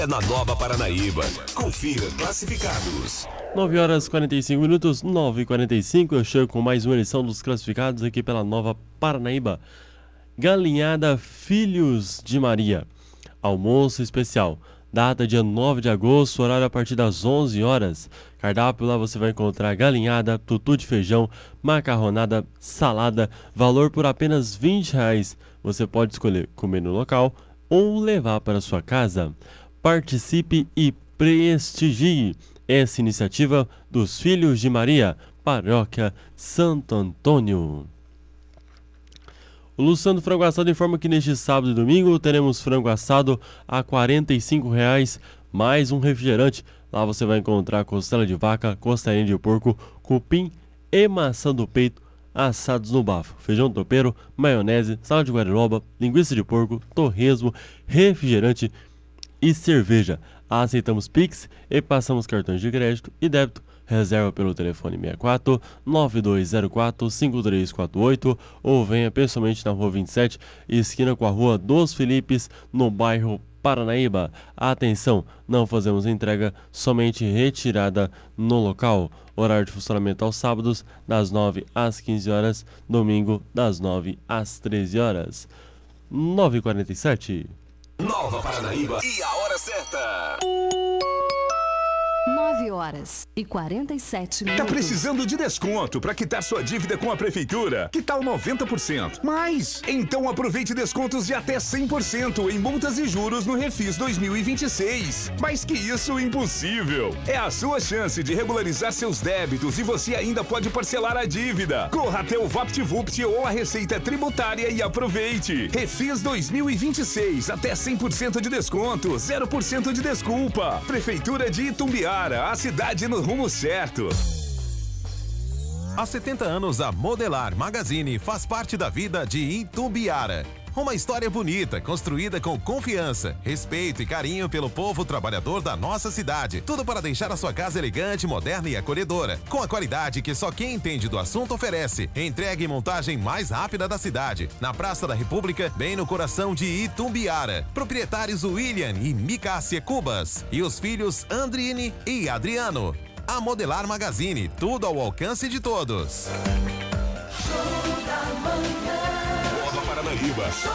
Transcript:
É na Nova Paranaíba. Confira classificados. 9 horas 45 minutos, 9h45. Eu chego com mais uma edição dos classificados aqui pela Nova Paranaíba. Galinhada Filhos de Maria. Almoço especial. Data dia 9 de agosto, horário a partir das 11 horas. Cardápio lá você vai encontrar galinhada, tutu de feijão, macarronada, salada. Valor por apenas R$20. Você pode escolher comer no local ou levar para sua casa. Participe e prestigie essa iniciativa dos Filhos de Maria, Paróquia Santo Antônio. O Luciano Frango Assado informa que neste sábado e domingo teremos frango assado a R$ 45,00, mais um refrigerante. Lá você vai encontrar costela de vaca, costelinha de porco, cupim e maçã do peito assados no bafo, feijão tropeiro, maionese, salada de guariroba, linguiça de porco, torresmo, refrigerante e cerveja. Aceitamos Pix e passamos cartões de crédito e débito. Reserva pelo telefone 64 9204 5348 ou venha pessoalmente na Rua 27, esquina com a Rua dos Filipes, no bairro Paranaíba. Atenção, não fazemos entrega, somente retirada no local. Horário de funcionamento aos sábados, das 9 às 15 horas, domingo, das 9 às 13 horas. 9h47. Nova Paranaíba e a hora certa. 9h47 minutos. Tá precisando de desconto para quitar sua dívida com a prefeitura? Que tal 90%? Mais! Então aproveite descontos de até 100% em multas e juros no Refis 2026. Mais que isso, impossível! É a sua chance de regularizar seus débitos e você ainda pode parcelar a dívida. Corra até o VaptVupt ou a Receita Tributária e aproveite! Refis 2026, até 100% de desconto, 0% de desculpa. Prefeitura de Itumbiara, a cidade no rumo certo. Há 70 anos, a Modelar Magazine faz parte da vida de Itumbiara. Uma história bonita, construída com confiança, respeito e carinho pelo povo trabalhador da nossa cidade. Tudo para deixar a sua casa elegante, moderna e acolhedora. Com a qualidade que só quem entende do assunto oferece. Entrega e montagem mais rápida da cidade. Na Praça da República, bem no coração de Itumbiara. Proprietários William e Micácia Cubas. E os filhos Andrine e Adriano. A Modelar Magazine, tudo ao alcance de todos. Nova Paranaíba.